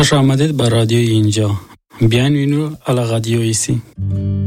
خوش آمدید به رادیو اینجا. بیاین اینو علا رادیو ایسی.